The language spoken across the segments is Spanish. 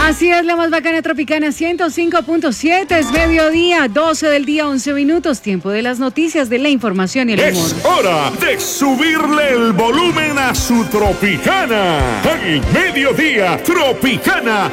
Así es, la más bacana Tropicana 105.7, es mediodía, 12 del día, 11 minutos, tiempo de las noticias, de la información y el humor. Es hora de subirle el volumen a su Tropicana. Al mediodía, Tropicana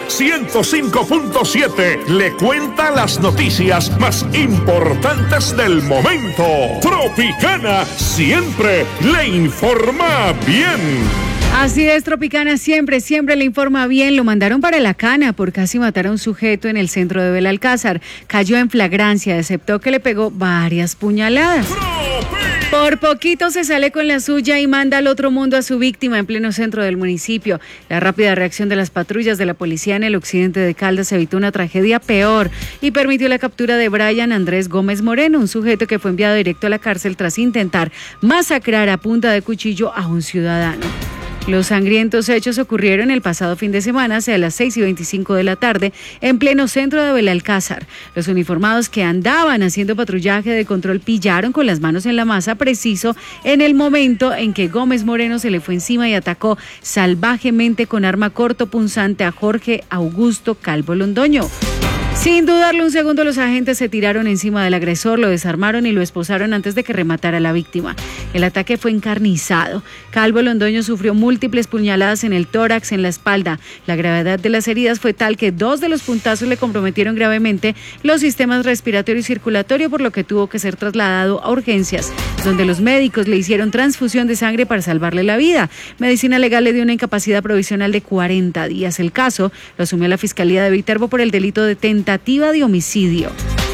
105.7 le cuenta las noticias más importantes del momento. Tropicana siempre le informa bien. Así es, Tropicana siempre le informa bien. Lo mandaron para la cana por casi matar a un sujeto en el centro de Belalcázar. Cayó en flagrancia, aceptó que le pegó varias puñaladas. Por poquito se sale con la suya y manda al otro mundo a su víctima en pleno centro del municipio. La rápida reacción de las patrullas de la policía en el occidente de Caldas evitó una tragedia peor y permitió la captura de Brian Andrés Gómez Moreno, un sujeto que fue enviado directo a la cárcel tras intentar masacrar a punta de cuchillo a un ciudadano. Los sangrientos hechos ocurrieron el pasado fin de semana hacia las 6:25 de la tarde en pleno centro de Belalcázar. Los uniformados que andaban haciendo patrullaje de control pillaron con las manos en la masa preciso en el momento en que Gómez Moreno se le fue encima y atacó salvajemente con arma cortopunzante a Jorge Augusto Calvo Londoño. Sin dudarlo un segundo, los agentes se tiraron encima del agresor, lo desarmaron y lo esposaron antes de que rematara a la víctima. El ataque fue encarnizado. Calvo Londoño sufrió múltiples puñaladas en el tórax, en la espalda. La gravedad de las heridas fue tal que 2 de los puntazos le comprometieron gravemente los sistemas respiratorio y circulatorio, por lo que tuvo que ser trasladado a urgencias, donde los médicos le hicieron transfusión de sangre para salvarle la vida. Medicina Legal le dio una incapacidad provisional de 40 días. El caso lo asumió la Fiscalía de Viterbo por el delito de tentativa de homicidio.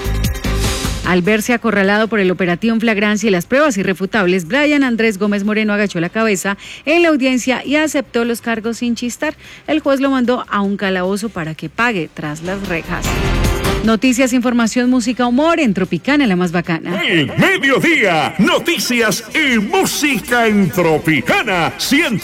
Al verse acorralado por el operativo en flagrancia y las pruebas irrefutables, Brian Andrés Gómez Moreno agachó la cabeza en la audiencia y aceptó los cargos sin chistar. El juez lo mandó a un calabozo para que pague tras las rejas. Noticias, información, música, humor en Tropicana, la más bacana. El mediodía, noticias y música en Tropicana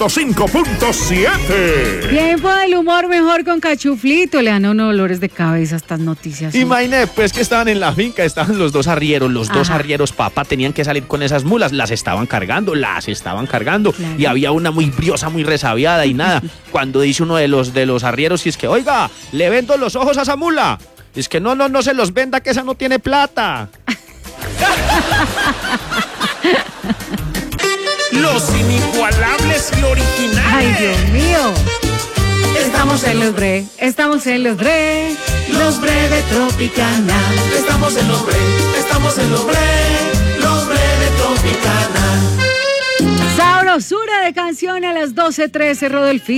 105.7. Tiempo del humor mejor con Cachuflito. Le dan unos dolores de cabeza estas noticias. Imagínate, pues, que estaban en la finca, estaban los dos arrieros, papá, tenían que salir con esas mulas, las estaban cargando, claro. Y había una muy briosa, muy resabiada y nada. Cuando dice uno de los arrieros, y es que, oiga, le vendo los ojos a esa mula. Es que no se los venda, que esa no tiene plata. Los inigualables y originales. Ay, Dios mío. Estamos en los bre de Tropicana. Estamos en los bre de Tropicana. Sabrosura de canción a las 12:13, Rodolfo.